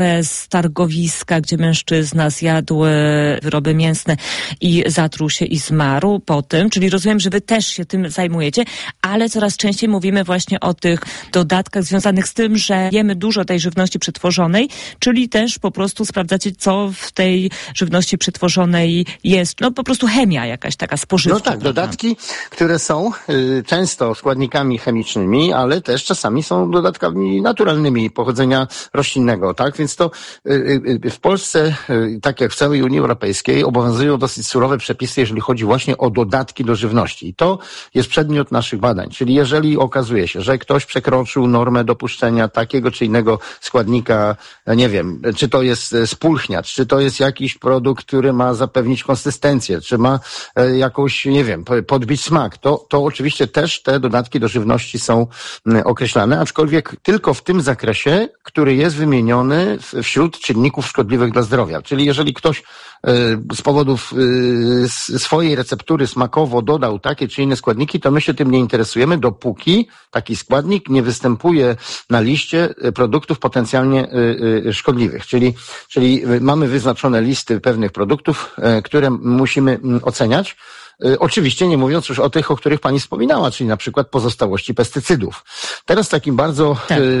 z targowiska, gdzie mężczyzna zjadł wyroby mięsne i zatruł się i zmarł po tym. Czyli rozumiem, że wy też się tym zajmujecie, ale coraz częściej mówimy właśnie o tych dodatkach związanych z tym, że jemy dużo tej żywności przetworzonej, czyli też po prostu sprawdzacie, co w tej żywności przetworzonej jest. No po prostu chemia jakaś taka spożywcza. No tak, dodatki, które są często składnikami chemicznymi, ale też czasami są dodatkami naturalnymi pochodzenia roślinnego, tak? Więc to w Polsce, tak jak w całej Unii Europejskiej, obowiązują dosyć surowe przepisy, jeżeli chodzi właśnie o dodatki do żywności. I to jest przedmiot naszych badań. Czyli jeżeli okazuje się, że ktoś przekroczył normę dopuszczenia takiego czy innego składnika, nie wiem, czy to jest spulchniacz, czy to jest jakiś produkt, który ma zapewnić konsystencję, czy ma jakąś, nie wiem, podbić smak, to oczywiście też te dodatki do żywności są określane, aczkolwiek tylko w tym zakresie, który jest wymieniony wśród czynników szkodliwych dla zdrowia. Czyli jeżeli ktoś z powodów swojej receptury smakowo dodał takie czy inne składniki, to my się tym nie interesujemy, dopóki taki składnik nie występuje na liście produktów potencjalnie szkodliwych. Czyli mamy wyznaczone listy pewnych produktów, które musimy oceniać. Oczywiście nie mówiąc już o tych, o których pani wspominała, czyli na przykład pozostałości pestycydów. Teraz takim bardzo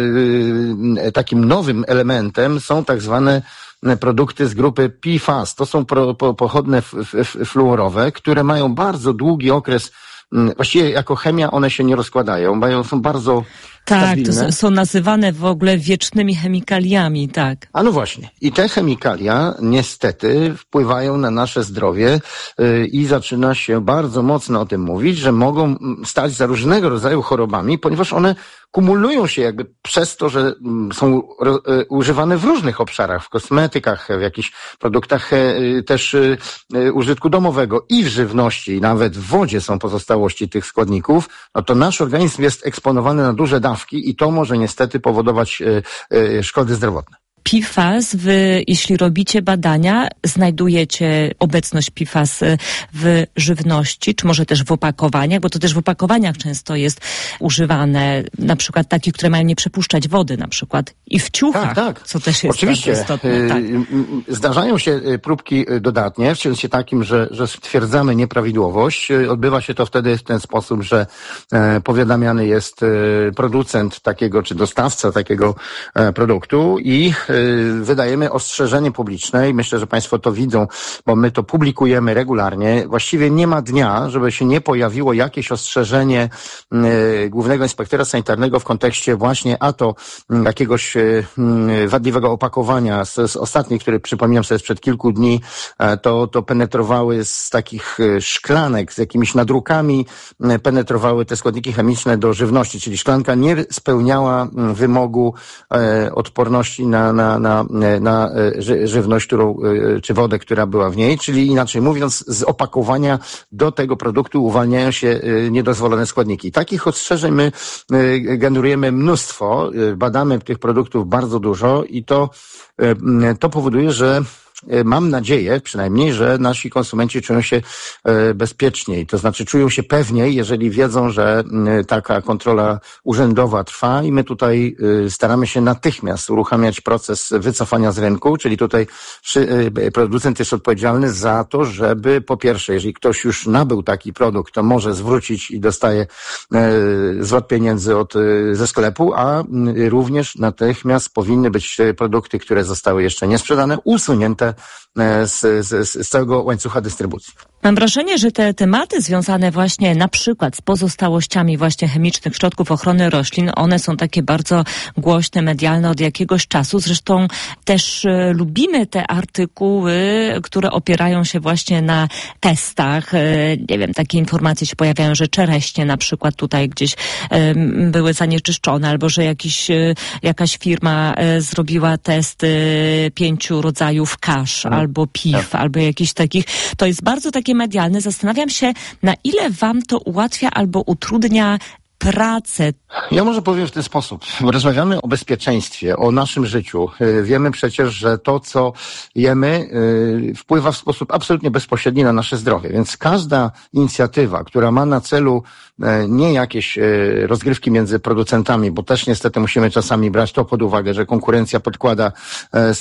takim nowym elementem są tak zwane produkty z grupy PFAS. To są pochodne fluorowe, które mają bardzo długi okres, właściwie jako chemia one się nie rozkładają, są bardzo stabilne. To są nazywane w ogóle wiecznymi chemikaliami, tak. A no właśnie. I te chemikalia niestety wpływają na nasze zdrowie i zaczyna się bardzo mocno o tym mówić, że mogą stać za różnego rodzaju chorobami, ponieważ one kumulują się jakby przez to, że są używane w różnych obszarach, w kosmetykach, w jakichś produktach też użytku domowego i w żywności, i nawet w wodzie są pozostałości tych składników, no to nasz organizm jest eksponowany na duże dawki i to może niestety powodować szkody zdrowotne. PFAS, wy, jeśli robicie badania, znajdujecie obecność PFAS w żywności, czy może też w opakowaniach, bo to też w opakowaniach często jest używane, na przykład takie, które mają nie przepuszczać wody, na przykład i w ciuchach, tak. Co też jest oczywiście istotne. Tak. Zdarzają się próbki dodatnie, w sensie takim, że stwierdzamy nieprawidłowość. Odbywa się to wtedy w ten sposób, że powiadamiany jest producent takiego, czy dostawca takiego produktu i wydajemy ostrzeżenie publiczne i myślę, że państwo to widzą, bo my to publikujemy regularnie. Właściwie nie ma dnia, żeby się nie pojawiło jakieś ostrzeżenie Głównego Inspektora Sanitarnego w kontekście właśnie a to jakiegoś wadliwego opakowania z ostatnich, które przypominam sobie sprzed kilku dni, to penetrowały z takich szklanek z jakimiś nadrukami, penetrowały te składniki chemiczne do żywności, czyli szklanka nie spełniała wymogu odporności na żywność, czy wodę, która była w niej, czyli inaczej mówiąc, z opakowania do tego produktu uwalniają się niedozwolone składniki. Takich ostrzeżeń my generujemy mnóstwo, badamy tych produktów bardzo dużo i to powoduje, że mam nadzieję przynajmniej, że nasi konsumenci czują się bezpieczniej, to znaczy czują się pewniej, jeżeli wiedzą, że taka kontrola urzędowa trwa i my tutaj staramy się natychmiast uruchamiać proces wycofania z rynku, czyli tutaj producent jest odpowiedzialny za to, żeby po pierwsze, jeżeli ktoś już nabył taki produkt, to może zwrócić i dostaje zwrot pieniędzy ze sklepu, a również natychmiast powinny być produkty, które zostały jeszcze niesprzedane, usunięte z całego łańcucha dystrybucji. Mam wrażenie, że te tematy związane właśnie na przykład z pozostałościami właśnie chemicznych środków ochrony roślin, one są takie bardzo głośne, medialne od jakiegoś czasu. Zresztą też lubimy te artykuły, które opierają się właśnie na testach. Nie wiem, takie informacje się pojawiają, że czereśnie na przykład tutaj gdzieś były zanieczyszczone, albo że jakaś firma zrobiła test 5 rodzajów kasz, albo piw, albo jakichś takich. To jest bardzo takie medialne. Zastanawiam się, na ile wam to ułatwia albo utrudnia pracę. Ja może powiem w ten sposób. Rozmawiamy o bezpieczeństwie, o naszym życiu. Wiemy przecież, że to, co jemy, wpływa w sposób absolutnie bezpośredni na nasze zdrowie. Więc każda inicjatywa, która ma na celu nie jakieś rozgrywki między producentami, bo też niestety musimy czasami brać to pod uwagę, że konkurencja podkłada